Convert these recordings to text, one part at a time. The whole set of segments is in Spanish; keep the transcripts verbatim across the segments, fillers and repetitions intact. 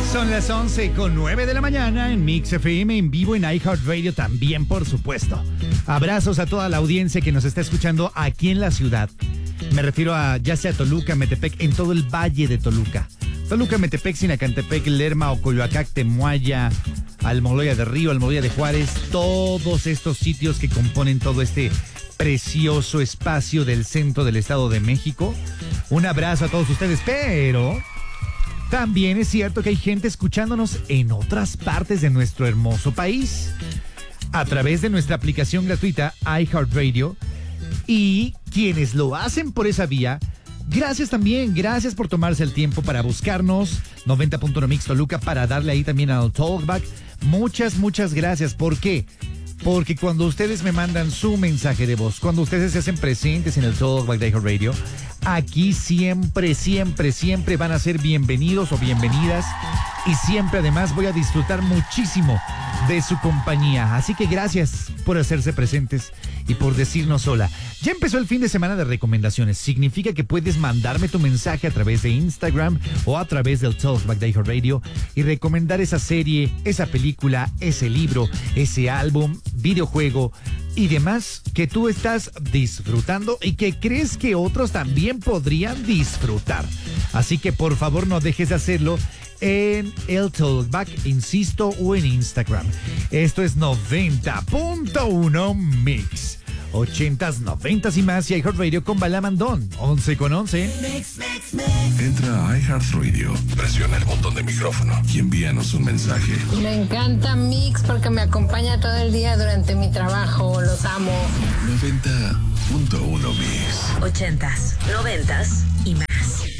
Son las once con nueve de la mañana en Mix F M, en vivo en iHeartRadio también, por supuesto. Abrazos a toda la audiencia que nos está escuchando aquí en la ciudad. Me refiero a ya sea Toluca, Metepec, en todo el valle de Toluca. Toluca, Metepec, Sinacantepec, Lerma, Ocoyoacac, Temuaya, Almoloya de Río, Almoloya de Juárez, todos estos sitios que componen todo este precioso espacio del centro del Estado de México. Un abrazo a todos ustedes, pero también es cierto que hay gente escuchándonos en otras partes de nuestro hermoso país a través de nuestra aplicación gratuita iHeartRadio, y quienes lo hacen por esa vía, gracias también, gracias por tomarse el tiempo para buscarnos, noventa punto uno Mix Toluca, para darle ahí también al Talkback. Muchas, muchas gracias. ¿Por qué? Porque cuando ustedes me mandan su mensaje de voz, cuando ustedes se hacen presentes en el Talkback de iHeartRadio, aquí siempre, siempre, siempre van a ser bienvenidos o bienvenidas, y siempre además voy a disfrutar muchísimo de su compañía. Así que gracias por hacerse presentes y por decirnos hola. Ya empezó el fin de semana de recomendaciones. Significa que puedes mandarme tu mensaje a través de Instagram o a través del Talkback de iHeartRadio y recomendar esa serie, esa película, ese libro, ese álbum, videojuego y demás que tú estás disfrutando y que crees que otros también podrían disfrutar. Así que por favor no dejes de hacerlo en el Talkback, insisto, o en Instagram. Esto es noventa punto uno Mix. ochentas, noventas y más, y iHeartRadio con Balamandón. once con once. Mix, mix, mix. Entra a iHeartRadio, presiona el botón de micrófono y envíanos un mensaje. Me encanta Mix porque me acompaña todo el día durante mi trabajo. Los amo. noventa punto uno Mix. ochentas, noventas y más.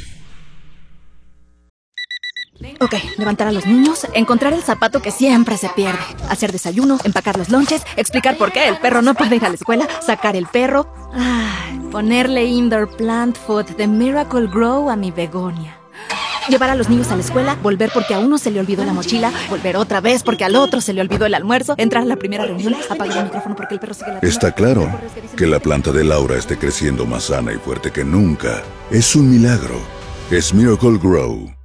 Ok, levantar a los niños, encontrar el zapato que siempre se pierde, hacer desayuno, empacar los lonches, explicar por qué el perro no puede ir a la escuela, sacar el perro, ay, ponerle indoor plant food de Miracle Grow a mi begonia. Llevar a los niños a la escuela, volver porque a uno se le olvidó la mochila, volver otra vez porque al otro se le olvidó el almuerzo, entrar a la primera reunión, apagar el micrófono porque el perro sigue la... Está claro que la planta de Laura esté creciendo más sana y fuerte que nunca. Es un milagro. Es Miracle Grow.